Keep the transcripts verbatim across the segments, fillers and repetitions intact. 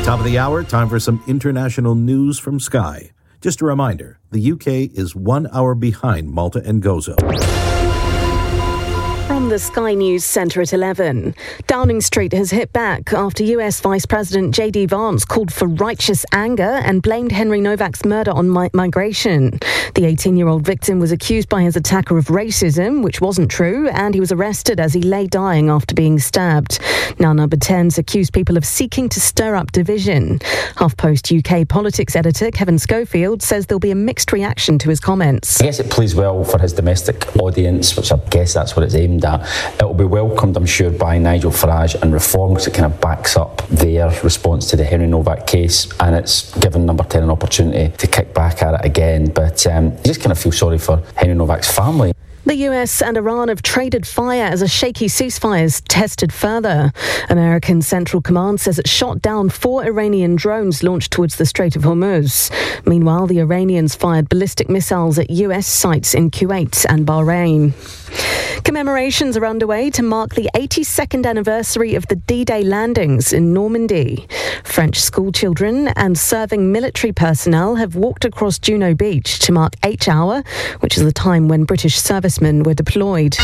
Top of the hour, time for some international news from Sky. Just a reminder, the U K is one hour behind Malta and Gozo. From the Sky News Centre at eleven, Downing Street has hit back after U S Vice President J D Vance called for righteous anger and blamed Henry Novak's murder on mi- migration. The eighteen-year-old victim was accused by his attacker of racism, which wasn't true, and he was arrested as he lay dying after being stabbed. Now Number ten's accused people of seeking to stir up division. HuffPost U K politics editor Kevin Schofield says there'll be a mixed reaction to his comments. I guess it plays well for his domestic audience, which I guess that's what it's aimed at. It will be welcomed, I'm sure, by Nigel Farage and Reform because it kind of backs up their response to the Henry Novak case, and it's given Number ten an opportunity to kick back at it again. But um, I just kind of feel sorry for Henry Novak's family. The U S and Iran have traded fire as a shaky ceasefire is tested further. American Central Command says it shot down four Iranian drones launched towards the Strait of Hormuz. Meanwhile, the Iranians fired ballistic missiles at U S sites in Kuwait and Bahrain. Commemorations are underway to mark the eighty-second anniversary of the D-Day landings in Normandy. French schoolchildren and serving military personnel have walked across Juno Beach to mark H hour, which is the time when British servicemen were deployed.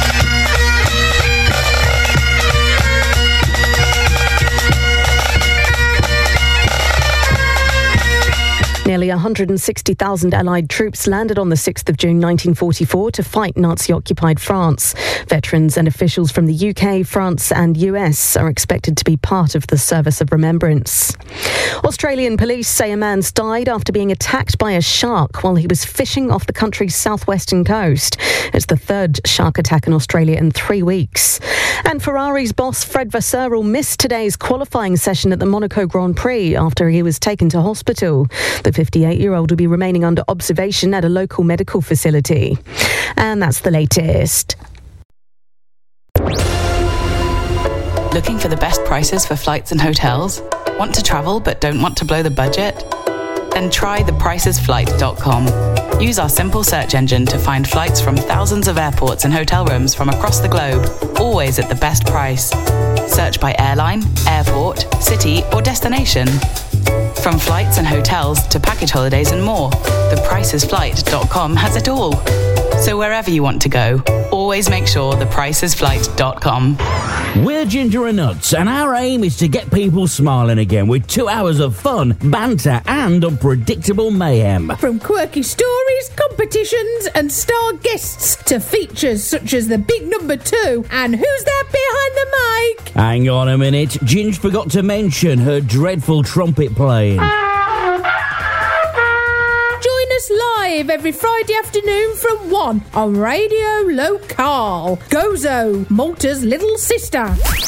Nearly one hundred sixty thousand Allied troops landed on the sixth of June nineteen forty-four to fight Nazi-occupied France. Veterans and officials from the U K, France and U S are expected to be part of the Service of Remembrance. Australian police say a man's died after being attacked by a shark while he was fishing off the country's southwestern coast. It's the third shark attack in Australia in three weeks. And Ferrari's boss Fred Vasseur missed today's qualifying session at the Monaco Grand Prix after he was taken to hospital. The fifty-eight-year-old will be remaining under observation at a local medical facility. And that's the latest. Looking for the best prices for flights and hotels? Want to travel but don't want to blow the budget? Then try the prices flight dot com. Use our simple search engine to find flights from thousands of airports and hotel rooms from across the globe, always at the best price. Search by airline, airport, city or destination. From flights and hotels to package holidays and more, the prices flight dot com has it all. So wherever you want to go, always make sure the prices flight dot com. We're Ginger and Nuts, and our aim is to get people smiling again with two hours of fun, banter and unpredictable mayhem. From quirky stories, competitions and star guests to features such as the Big Number Two and Who's That Behind the Mic? Hang on a minute, Ginge forgot to mention her dreadful trumpet playing. Live every Friday afternoon from one on Radio Local. Gozo, Malta's little sister.